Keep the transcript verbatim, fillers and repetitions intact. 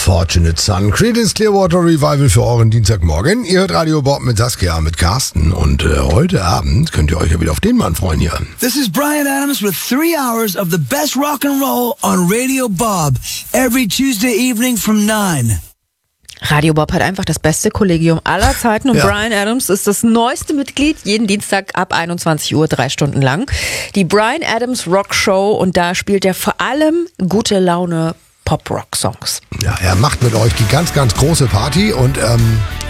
Unfortunate Son. Creedence Clearwater Revival für euren Dienstagmorgen. Ihr hört Radio Bob mit Saskia, mit Carsten. Und äh, heute Abend könnt ihr euch ja wieder auf den Mann freuen hier. This is Bryan Adams with three hours of the best rock and roll on Radio Bob. Every Tuesday evening from nine. Radio Bob hat einfach das beste Kollegium aller Zeiten und Ja. Bryan Adams ist das neueste Mitglied, jeden Dienstag ab einundzwanzig Uhr, drei Stunden lang. Die Bryan Adams Rock Show und da spielt er vor allem gute Laune Pop-Rock-Songs. Ja, er macht mit euch die ganz, ganz große Party und ähm,